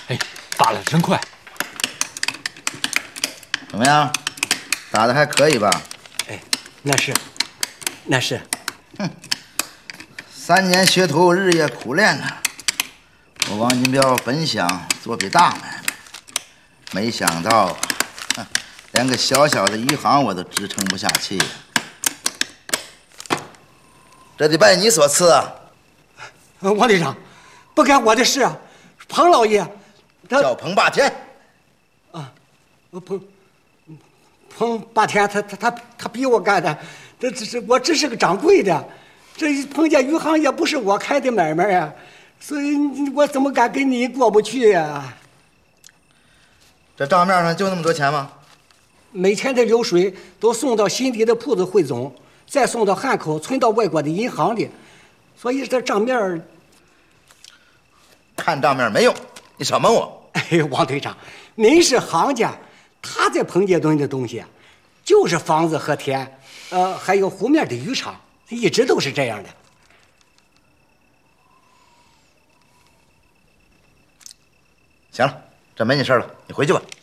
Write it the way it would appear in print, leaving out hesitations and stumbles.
哎，打了真快。 怎么样？打的还可以吧？ 哎，那是。 哼，3年学徒，日夜苦练呐。我王金彪本想做笔大买卖，没想到，连个小小的余杭我都支撑不下去。这得拜你所赐啊！ 王队长，不干我的事啊！彭老爷，他叫彭霸天。 啊，彭霸天，他逼我干的，我只是个掌柜的，这彭家余杭也不是我开的买卖啊，所以我怎么敢跟你过不去呀？ 这账面上就那么多钱吗？ 每天的流水都送到新底的铺子汇总，再送到汉口存到外国的银行里，所以这账面看账面没用，你少蒙我。 哎，王队长，您是行家，他在彭家墩的东西啊，就是房子和田，还有湖面的渔场，一直都是这样的。 行了，这没你事了，你回去吧。